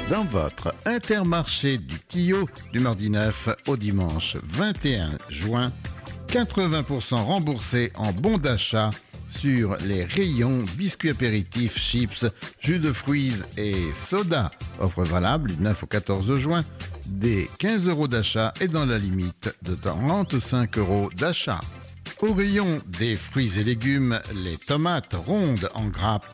Dans votre Intermarché du Tillot du mardi 9 au dimanche 21 juin, 80% remboursés en bons d'achat sur les rayons biscuits apéritifs, chips, jus de fruits et soda. Offre valable du 9 au 14 juin, des 15 € d'achat et dans la limite de 35 € d'achat. Au rayon des fruits et légumes, les tomates rondes en grappe,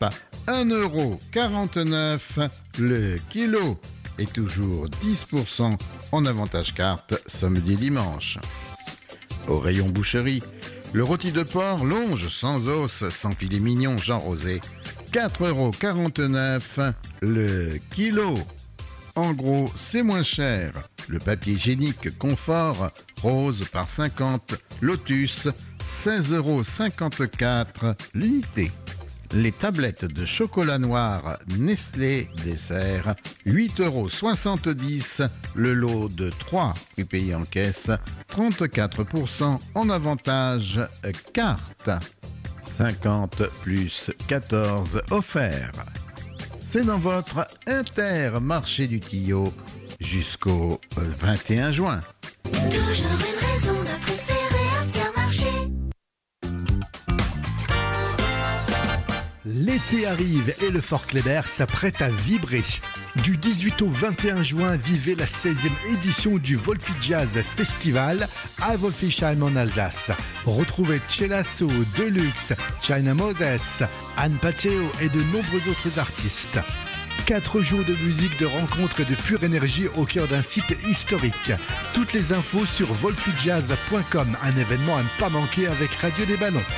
1,49 € le kilo et toujours 10% en avantage carte samedi et dimanche. Au rayon boucherie, le rôti de porc longe sans os, sans filet mignon Jean Rosé, 4,49 € le kilo. En gros, c'est moins cher. Le papier hygiénique Confort rose par 50, Lotus, 16,54 € l'unité. Les tablettes de chocolat noir Nestlé dessert, 8,70 € le lot de 3, puis payé en caisse, 34% en avantage carte. 50 plus 14 offert. C'est dans votre Intermarché du Tillot jusqu'au 21 juin. Toujours une raison de préférer Intermarché. L'été arrive et le Fort Kléber s'apprête à vibrer. Du 18 au 21 juin, vivez la 16e édition du Wolfi Jazz Festival à Wolfisheim en Alsace. Retrouvez Celasso, Deluxe, China Moses, Anne Paceo et de nombreux autres artistes. 4 jours de musique, de rencontres et de pure énergie au cœur d'un site historique. Toutes les infos sur wolfijazz.com, un événement à ne pas manquer avec Radio des Ballons.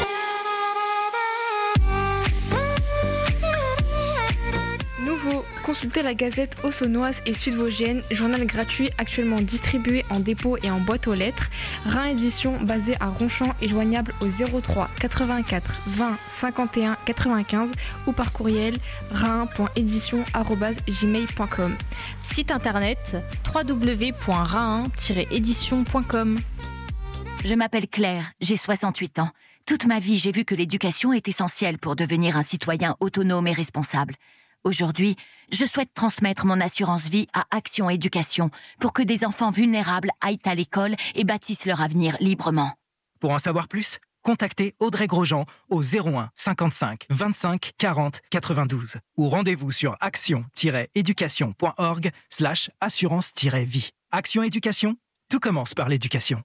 Consultez la Gazette Haute-Saônoise et Sud-Vosgienne, journal gratuit actuellement distribué en dépôt et en boîte aux lettres. Rhin édition basée à Ronchamp et joignable au 03 84 20 51 95 ou par courriel rhin.édition@gmail.com. Site internet www.rhin-édition.com. Je m'appelle Claire, j'ai 68 ans. Toute ma vie, j'ai vu que l'éducation est essentielle pour devenir un citoyen autonome et responsable. Aujourd'hui, je souhaite transmettre mon assurance vie à Action Éducation pour que des enfants vulnérables aillent à l'école et bâtissent leur avenir librement. Pour en savoir plus, contactez Audrey Grosjean au 01 55 25 40 92 ou rendez-vous sur action-éducation.org/assurance-vie. Action Éducation, tout commence par l'éducation.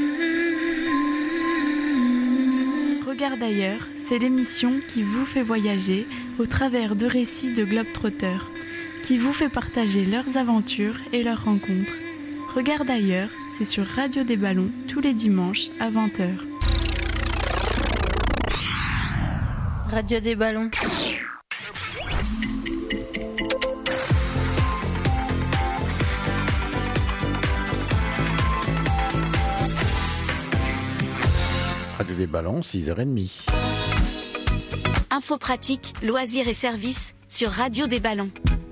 Regarde ailleurs, c'est l'émission qui vous fait voyager au travers de récits de globetrotters, qui vous fait partager leurs aventures et leurs rencontres. Regarde ailleurs, c'est sur Radio des Ballons tous les dimanches à 20h. Radio des Ballons. Radio des Ballons, 6h30. Info pratique, loisirs et services sur Radio des Ballons.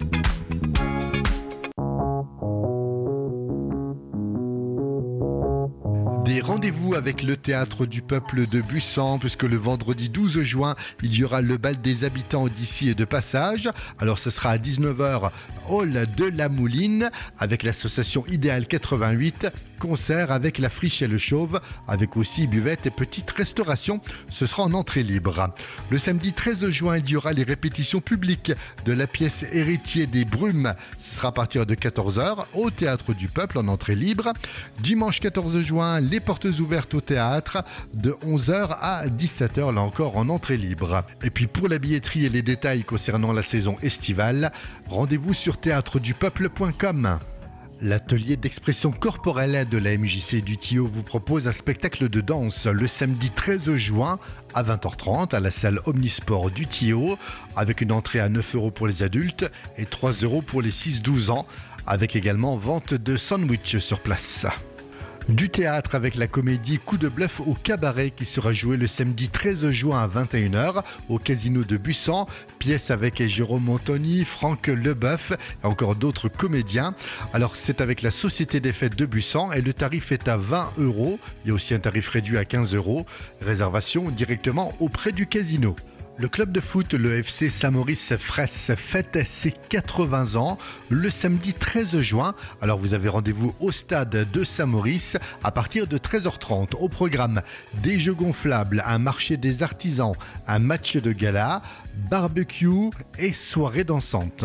Des rendez-vous avec le Théâtre du Peuple de Busan, puisque le vendredi 12 juin, il y aura le bal des habitants d'ici et de passage. Alors ce sera à 19h, hall de la Mouline, avec l'association Idéal 88. Concert avec la Friche et le Chauve, avec aussi buvette et petite restauration. Ce sera en entrée libre. Le samedi 13 juin, il y aura les répétitions publiques de la pièce Héritier des Brumes. Ce sera à partir de 14h au Théâtre du Peuple en entrée libre. Dimanche 14 juin, les portes ouvertes au théâtre de 11h à 17h, là encore en entrée libre. Et puis pour la billetterie et les détails concernant la saison estivale, rendez-vous sur théâtredupeuple.com. L'atelier d'expression corporelle de la MJC du Tillot vous propose un spectacle de danse le samedi 13 juin à 20h30 à la salle Omnisport du Tillot, avec une entrée à 9 € pour les adultes et 3 € pour les 6-12 ans, avec également vente de sandwich sur place. Du théâtre avec la comédie Coup de bluff au cabaret qui sera jouée le samedi 13 juin à 21h au Casino de Busan. Pièce avec Jérôme Montoni, Franck Leboeuf et encore d'autres comédiens. Alors c'est avec la Société des Fêtes de Busan et le tarif est à 20 €. Il y a aussi un tarif réduit à 15 €. Réservation directement auprès du casino. Le club de foot, le FC Saint-Maurice-Fraisse, fête ses 80 ans le samedi 13 juin. Alors vous avez rendez-vous au stade de Saint-Maurice à partir de 13h30. Au programme, des jeux gonflables, un marché des artisans, un match de gala, barbecue et soirée dansante.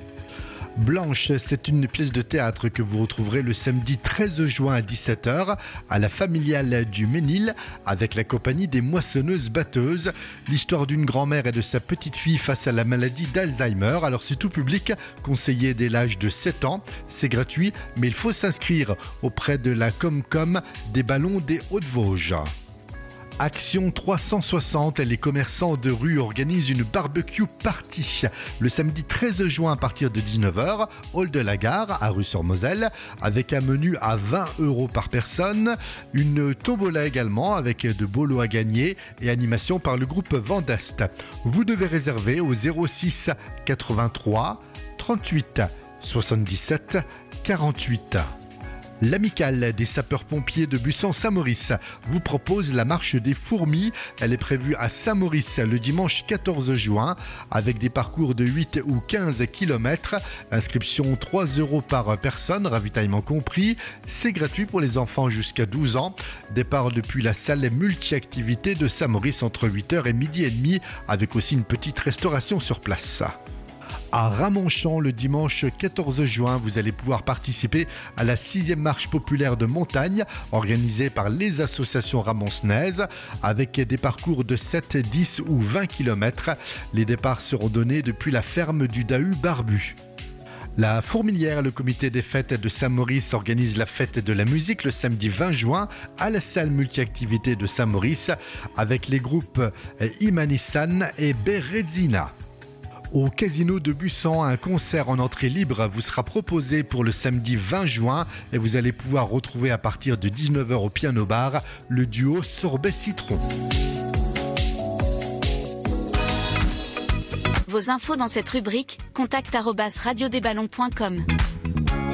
Blanche, c'est une pièce de théâtre que vous retrouverez le samedi 13 juin à 17h à la familiale du Ménil avec la compagnie des moissonneuses-batteuses. L'histoire d'une grand-mère et de sa petite-fille face à la maladie d'Alzheimer. Alors c'est tout public, conseillé dès l'âge de 7 ans. C'est gratuit, mais il faut s'inscrire auprès de la Comcom des Ballons des Hauts-de-Vosges. Action 360, les commerçants de rue organisent une barbecue party le samedi 13 juin à partir de 19h, hall de la gare à rue-sur-Moselle, avec un menu à 20 € par personne, une tombola également avec de beaux lots à gagner et animation par le groupe Vendeste. Vous devez réserver au 06 83 38 77 48. L'amicale des sapeurs-pompiers de Bussan-Saint-Maurice vous propose la marche des fourmis. Elle est prévue à Saint-Maurice le dimanche 14 juin avec des parcours de 8 ou 15 km. Inscription 3 € par personne, ravitaillement compris. C'est gratuit pour les enfants jusqu'à 12 ans. Départ depuis la salle multi-activités de Saint-Maurice entre 8h et 12h30 avec aussi une petite restauration sur place. À Ramonchamp, le dimanche 14 juin, vous allez pouvoir participer à la 6e marche populaire de montagne organisée par les associations ramoncenaises avec des parcours de 7, 10 ou 20 km. Les départs seront donnés depuis la ferme du Dahu Barbu. La Fourmilière, le comité des fêtes de Saint-Maurice organise la fête de la musique le samedi 20 juin à la salle multi-activités de Saint-Maurice avec les groupes Imanissan et Berezina. Au casino de Bussan, un concert en entrée libre vous sera proposé pour le samedi 20 juin et vous allez pouvoir retrouver à partir de 19h au piano bar le duo Sorbet Citron. Vos infos dans cette rubrique, contact@radiodesballons.com.